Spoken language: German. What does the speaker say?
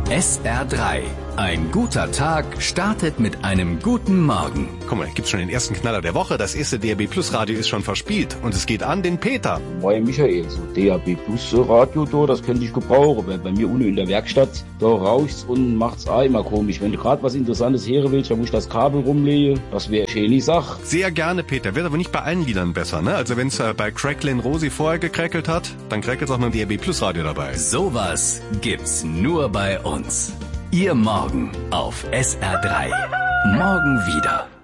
SR3. Ein guter Tag startet mit einem guten Morgen. Guck mal, gibt's schon den ersten Knaller der Woche. Das erste DAB Plus Radio ist schon verspielt. Und es geht an den Peter. Moin Michael, so DAB Plus Radio da, das könnte ich gebrauchen. Weil bei mir unten in der Werkstatt, da raucht's und macht's auch immer komisch. Wenn du gerade was Interessantes hören willst, dann muss ich das Kabel rumlegen. Das wäre schöne Sache. Sehr gerne, Peter. Wird aber nicht bei allen Liedern besser, ne? Also wenn's bei Cracklin Rosi vorher gekräckelt hat, dann crackelt's auch mit dem DAB Plus Radio dabei. Sowas gibt's nur bei uns. Ihr Morgen auf SR3. Morgen wieder.